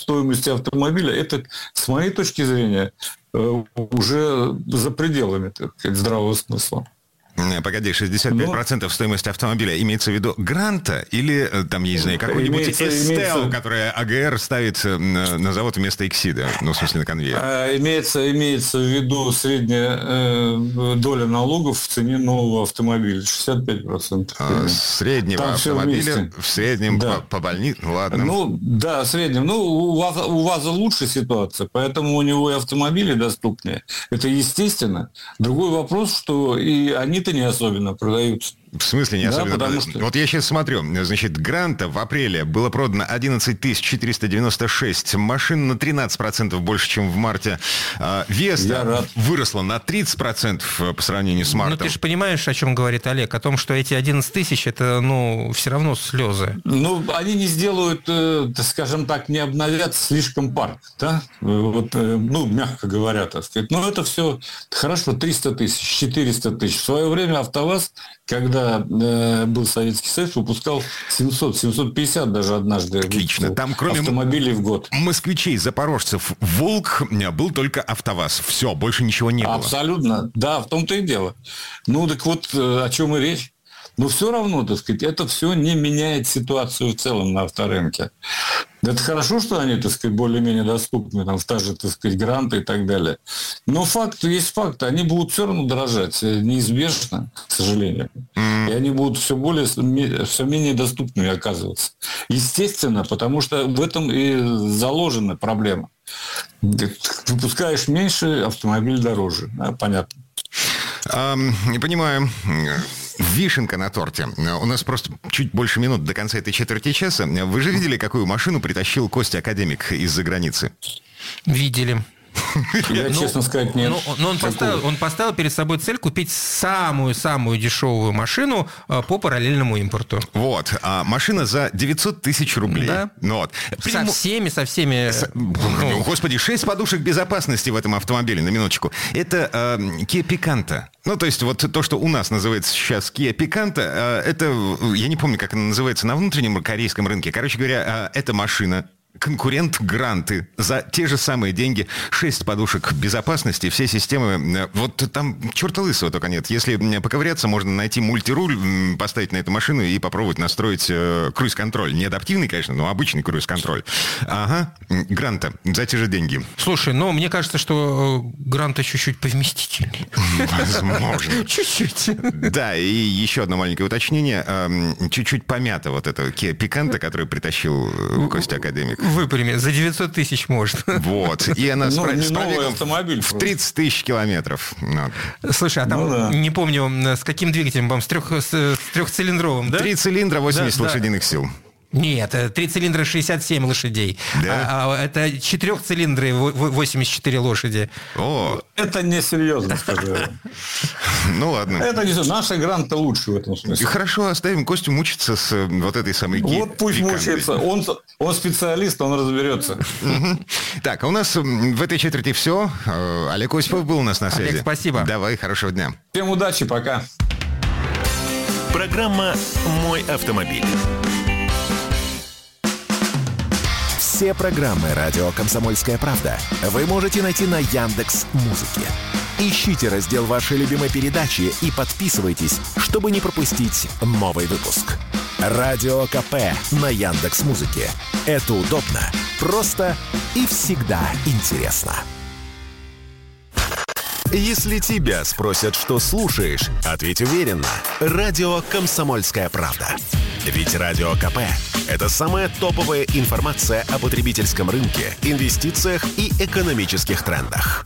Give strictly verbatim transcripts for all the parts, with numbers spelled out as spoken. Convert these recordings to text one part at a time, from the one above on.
стоимости автомобиля, это, с моей точки зрения, уже за пределами, так сказать, здравого смысла. Погоди, шестьдесят пять процентов ну, стоимости автомобиля имеется в виду Гранта или там, я не знаю, какой-нибудь Эстел, которая АГР ставит на завод вместо Эксида, ну, в смысле, на конвейер? Имеется, имеется в виду средняя э, доля налогов в цене нового автомобиля, шестьдесят пять процентов. А, среднего там автомобиля в среднем да. по, по больнице, ну, ладно. Ну, да, в среднем. Ну, у ВАЗа, у ВАЗа лучше ситуация, поэтому у него и автомобили доступнее. Это естественно. Другой вопрос, что и они не особенно продаются. В смысле не да, особенно? Потому что... Вот я сейчас смотрю, значит, Гранта в апреле было продано одиннадцать тысяч четыреста девяносто шесть машин, на тринадцать процентов больше, чем в марте. Веста выросла на тридцать процентов по сравнению с мартом. Ну, ты же понимаешь, о чем говорит Олег, о том, что эти одиннадцать тысяч, это, ну, все равно слезы. Ну, они не сделают, э, скажем так, не обновят слишком парк, да? Вот, э, ну, мягко говоря, так сказать. Но это все хорошо, триста тысяч, четыреста тысяч. В свое время АвтоВАЗ, когда э, был Советский Союз, выпускал семьсот, семьсот пятьдесят даже однажды. Отлично. Там кроме автомобилей в год. Москвичей, запорожцев, Волк был только АвтоВАЗ. Все, больше ничего не было. Абсолютно. Да, в том-то и дело. Ну, так вот, о чем и речь. Но все равно, так сказать, это все не меняет ситуацию в целом на авторынке. Это хорошо, что они, так сказать, более-менее доступны, там, в та же, так сказать, Гранты и так далее. Но факт есть факт, они будут все равно дорожать, неизбежно, к сожалению. И они будут все более, все менее доступными оказываться. Естественно, потому что в этом и заложена проблема. Выпускаешь меньше, автомобиль дороже. Да, понятно. А, не понимаю. Вишенка на торте. У нас просто чуть больше минут до конца этой четверти часа. Вы же видели, какую машину притащил Костя Академик из-за границы? Видели. Я, ну, честно сказать, нет. Но, но он, поставил, он поставил перед собой цель купить самую-самую дешевую машину по параллельному импорту. Вот. А машина за девятьсот тысяч рублей. Да. Ну, вот. Со всеми, со всеми... С... Ну, господи, шесть подушек безопасности в этом автомобиле, на минуточку. Это э, Kia Picanto. Ну, то есть, вот то, что у нас называется сейчас Kia Picanto, э, это, я не помню, как она называется на внутреннем корейском рынке. Короче говоря, э, эта машина... конкурент Гранты за те же самые деньги, шесть подушек безопасности, все системы. Вот там черта лысого только нет. Если поковыряться, можно найти мультируль, поставить на эту машину и попробовать настроить э, круиз-контроль. Не адаптивный, конечно, но обычный круиз-контроль. Ага, Гранта за те же деньги. Слушай, ну, мне кажется, что Гранта чуть-чуть повместительнее. Возможно. Чуть-чуть. Да, и еще одно маленькое уточнение. Чуть-чуть помято вот это Kia Picanto, который притащил Костя Академик. Выпрями, за девятьсот тысяч можно. Вот. И она ну, с, с пробегом автомобиль в тридцать тысяч километров. Вот. Слушай, а там, ну, да. не помню, с каким двигателем, по-моему, с, трех, с, с трехцилиндровым, да? Три цилиндра, восемьдесят да, лошадиных да. сил. Нет, три цилиндра шестьдесят семь лошадей. Да? А, а, это четырехцилиндры восемьдесят четыре лошади. О. Это несерьезно, скажу. Ну ладно. Это не наша Гранта лучше в этом смысле. Хорошо, оставим Костю мучиться с вот этой самой Kia. Вот пусть мучается. Он, он специалист, он разберется. Так, а у нас в этой четверти все. Олег Осипов был у нас на связи. Олег, спасибо. Давай, хорошего дня. Всем удачи, пока. Программа «Мой автомобиль». Все программы «Радио Комсомольская правда» вы можете найти на Яндекс.Музыке. Ищите раздел вашей любимой передачи и подписывайтесь, чтобы не пропустить новый выпуск. Радио КП на Яндекс.Музыке. Это удобно, просто и всегда интересно. Если тебя спросят, что слушаешь, ответь уверенно. Радио «Комсомольская правда». Ведь Радио КП – это самая топовая информация о потребительском рынке, инвестициях и экономических трендах.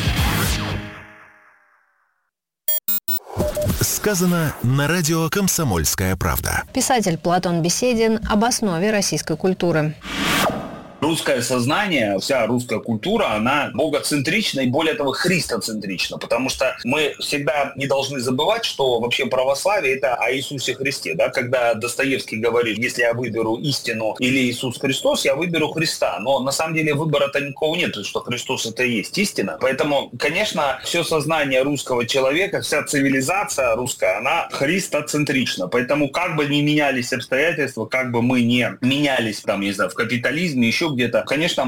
Сказано на радио «Комсомольская правда». Писатель Платон Беседин об основе российской культуры. Русское сознание, вся русская культура, она богоцентрична и, более того, христоцентрична, потому что мы всегда не должны забывать, что вообще православие – это о Иисусе Христе. Да? Когда Достоевский говорит, если я выберу истину или Иисус Христос, я выберу Христа. Но на самом деле выбора-то никого нет, что Христос – это и есть истина. Поэтому, конечно, все сознание русского человека, вся цивилизация русская, она христоцентрична. Поэтому как бы ни менялись обстоятельства, как бы мы ни менялись, там, не знаю, в капитализме, еще где-то, конечно,